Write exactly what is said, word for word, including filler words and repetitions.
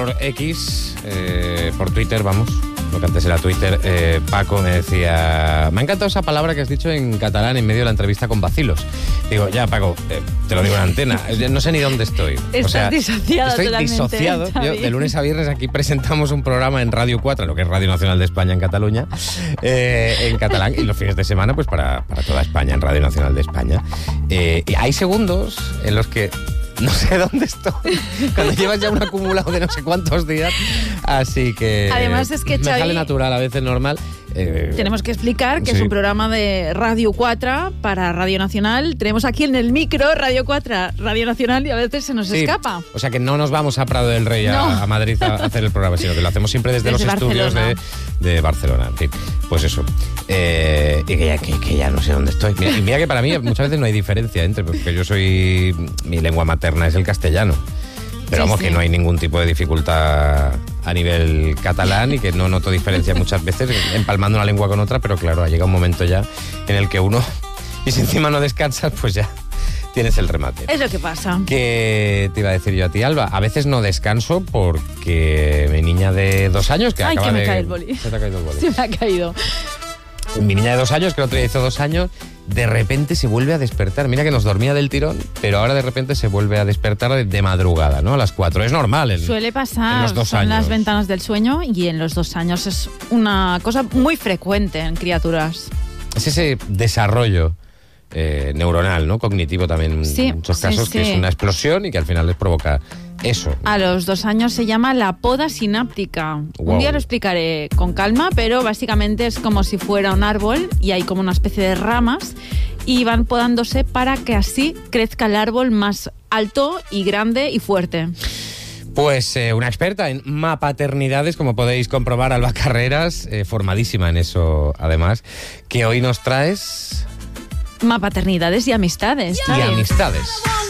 por X, eh, por Twitter, vamos, lo que antes era Twitter, eh, Paco me decía, me ha encantado esa palabra que has dicho en catalán en medio de la entrevista con Bacilos. Digo, ya Paco, eh, te lo digo en antena, no sé ni dónde estoy. Estás o sea, disociado estoy totalmente, disociado. Yo, de lunes a viernes aquí presentamos un programa en Radio cuatro, lo que es Radio Nacional de España en Cataluña, eh, en catalán, y los fines de semana pues para, para toda España en Radio Nacional de España. Eh, y hay segundos en los que no sé dónde estoy, cuando llevas ya un acumulado de no sé cuántos días, así que además es que, me Xavi, sale natural, a veces normal. Eh, tenemos que explicar que sí. es un programa de Radio cuatro para Radio Nacional. Tenemos aquí en el micro Radio cuatro, Radio Nacional, y a veces se nos sí, escapa. O sea que no nos vamos a Prado del Rey, a, no. a Madrid a hacer el programa, sino que lo hacemos siempre desde, desde los Barcelona. estudios de, de Barcelona. En fin, pues eso. Eh, y que ya, que, que ya no sé dónde estoy. Mira, y mira que para mí muchas veces no hay diferencia entre, porque yo soy, mi lengua materna es el castellano. Pero sí, vamos, sí. que no hay ningún tipo de dificultad a nivel catalán y que no noto diferencia muchas veces empalmando una lengua con otra, pero claro, ha llegado un momento ya en el que uno, y si encima no descansas, pues ya tienes el remate. Es lo que pasa. ¿Qué te iba a decir yo a ti, Alba? A veces no descanso porque mi niña de dos años que Ay, acaba que me de... cae el boli. Se te ha caído el boli. Se me ha caído. Mi niña de dos años, que el otro día hizo dos años, de repente se vuelve a despertar. Mira que nos dormía del tirón, pero ahora de repente se vuelve a despertar de, de madrugada, ¿no? A las cuatro. Es normal. En, Suele pasar, en los dos son años. las ventanas del sueño, y en los dos años es una cosa muy frecuente en criaturas. Es ese desarrollo eh, neuronal, ¿no? Cognitivo también, Sí, en muchos sí, casos, sí. que es una explosión y que al final les provoca eso. A los dos años se llama la poda sináptica. Wow. Un día lo explicaré con calma, pero básicamente es como si fuera un árbol y hay como una especie de ramas y van podándose para que así crezca el árbol más alto y grande y fuerte. Pues eh, una experta en mapaternidades, como podéis comprobar, Alba Carreras, eh, formadísima en eso además, que hoy nos traes... Mapaternidades y amistades. Y ¿sabes? amistades.